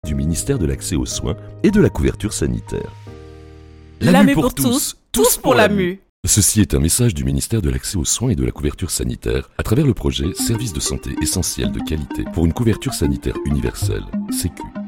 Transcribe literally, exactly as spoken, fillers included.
du ministère de l'Accès aux soins et de la couverture sanitaire. La mue pour tous, tous pour la mue. Ceci est un message du ministère de l'Accès aux soins et de la couverture sanitaire à travers le projet Services de santé essentiels de qualité pour une couverture sanitaire universelle, Sécu.